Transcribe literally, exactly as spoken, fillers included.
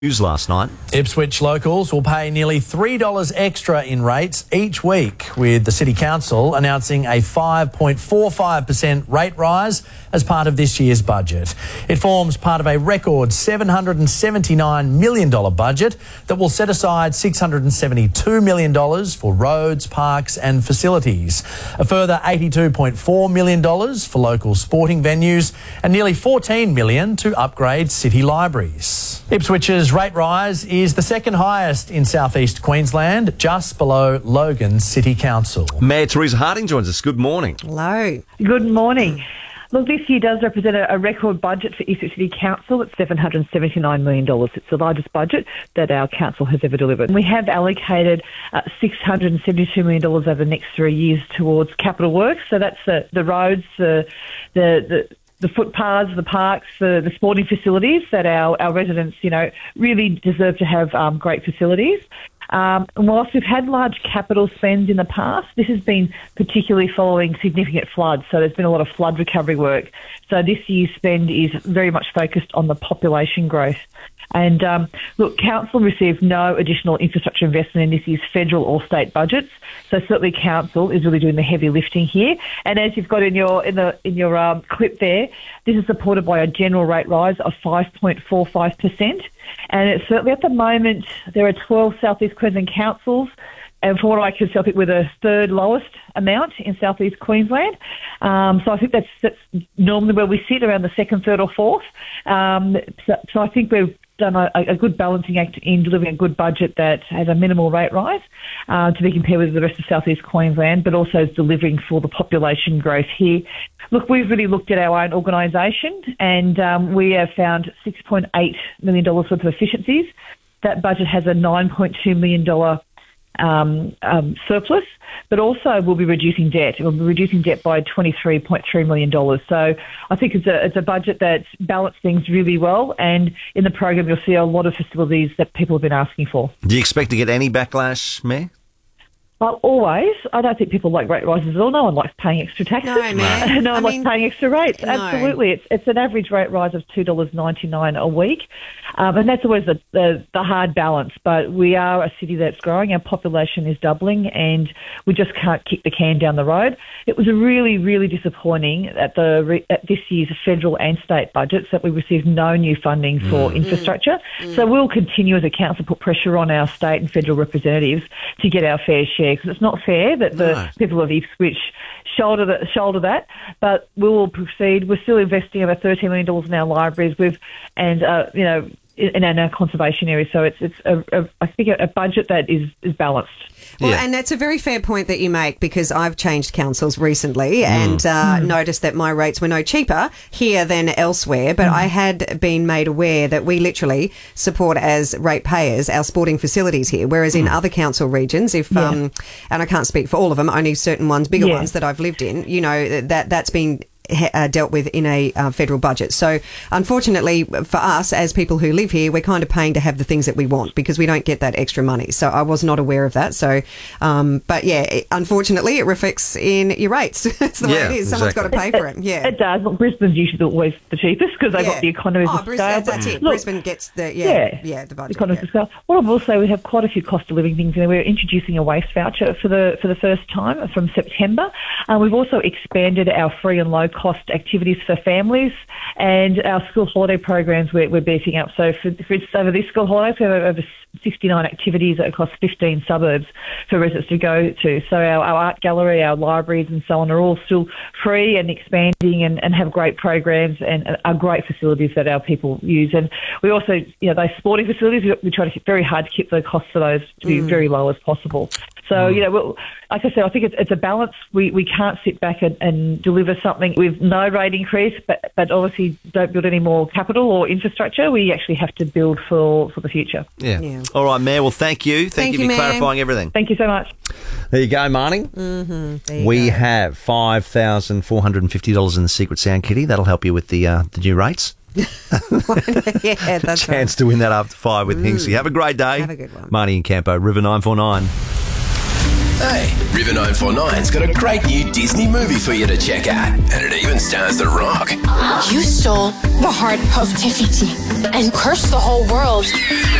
News last night. Ipswich locals will pay nearly three dollars extra in rates each week, with the City Council announcing a five point four five percent rate rise as part of this year's budget. It forms part of a record seven hundred seventy-nine million dollars budget that will set aside six hundred seventy-two million dollars for roads, parks and facilities, a further eighty-two point four million dollars for local sporting venues and nearly fourteen million dollars to upgrade city libraries. Ipswich's rate rise is the second highest in southeast Queensland, just below Logan's City Council. Mayor Teresa Harding joins us. Good morning. Hello. Good morning. Look, this year does represent a, a record budget for Ipswich City Council at seven hundred seventy-nine million dollars. It's the largest budget that our council has ever delivered. We have allocated uh, six hundred seventy-two million dollars over the next three years towards capital works. So that's the, the roads, the, the, the the footpaths, the parks, the, the sporting facilities that our, our residents, you know, really deserve to have um, great facilities. Um, and whilst we've had large capital spends in the past, this has been particularly following significant floods. So there's been a lot of flood recovery work. So this year's spend is very much focused on the population growth. And um, look, council received no additional infrastructure investment in this year's federal or state budgets. So certainly council is really doing the heavy lifting here. And as you've got in your in the in your um, clip there, this is supported by a general rate rise of five point four five percent. And it's certainly at the moment there are twelve South East Queensland councils. And from what I can tell, we're the third lowest amount in South East Queensland. Um, so I think that's, that's normally where we sit, around the second, third or fourth. Um, so, so I think we've done a, a good balancing act in delivering a good budget that has a minimal rate rise uh, to be compared with the rest of South East Queensland, but also is delivering for the population growth here. Look, we've really looked at our own organisation and um, we have found six point eight million dollars worth of efficiencies. That budget has a nine point two million dollars Um, um, surplus, but also we'll be reducing debt. We'll be reducing debt by twenty-three point three million dollars. So I think it's a, it's a budget that's balanced things really well, and in the program you'll see a lot of facilities that people have been asking for. Do you expect to get any backlash, Mayor? Well, always. I don't think people like rate rises at all. No one likes paying extra taxes. No, man. no one I likes mean, paying extra rates. no. Absolutely. It's it's an average rate rise of two dollars ninety-nine a week. Um, and that's always the, the, the hard balance. But we are a city that's growing. Our population is doubling and we just can't kick the can down the road. It was really, really disappointing at, the, at this year's federal and state budgets that we received no new funding for mm. infrastructure. Mm. So we'll continue as a council put pressure on our state and federal representatives to get our fair share, because it's not fair that the no. people of Ipswich shoulder that, shoulder that, but we will proceed. We're still investing over thirteen million dollars in our libraries with, and, uh, you know, in our conservation area. So it's, it's a, a, I think, a budget that is, is balanced. Well, yeah. and that's a very fair point that you make, because I've changed councils recently mm. and uh, mm. noticed that my rates were no cheaper here than elsewhere, but mm. I had been made aware that we literally support as ratepayers our sporting facilities here, whereas mm. in other council regions, if yeah. um, and I can't speak for all of them, only certain ones, bigger yeah. ones that I've lived in, you know, that that's been Uh, dealt with in a uh, federal budget. So unfortunately for us as people who live here, we're kind of paying to have the things that we want because we don't get that extra money. So I was not aware of that. So, um, but yeah, it, unfortunately it reflects in your rates. That's the yeah, way it is. Someone's exactly. got to pay for it. Yeah, it does. Well, Brisbane's usually always the cheapest because they've yeah. got the economies oh, of Bris- scale. That's it. Look, Brisbane gets the yeah, yeah, yeah the budget. Economies yeah. of scale. What I will say, we have quite a few cost of living things. You know, we're introducing a waste voucher for the for the first time from September. Uh, we've also expanded our free and low cost activities for families, and our school holiday programs we're, we're beefing up. So for, for over this school holidays, we have over sixty-nine activities across fifteen suburbs for residents to go to. So our, our art gallery, our libraries and so on are all still free and expanding and, and have great programs and, and are great facilities that our people use. And we also, you know, those sporting facilities, we, we try to keep very hard to keep the costs for those to be mm. very low as possible. So, mm. you know, we'll, like I said, I think it's, it's a balance. We we can't sit back and, and deliver something with no rate increase, but, but obviously don't build any more capital or infrastructure. We actually have to build for, for the future. Yeah. yeah. All right, Mayor. Well, thank you. Thank, thank you for you, clarifying everything. Thank you so much. There you go, Marnie. Mm-hmm. There you we go. have five thousand four hundred fifty dollars in the Secret Sound kitty. That'll help you with the uh, the new rates. yeah, that's Chance right. to win that after five with mm. Hingsy. Have a great day. Have a good one. Marnie and Campo, River nine four nine. Hey, River nine four nine's got a great new Disney movie for you to check out, and it even stars The Rock. You stole the heart of Te Fiti and cursed the whole world.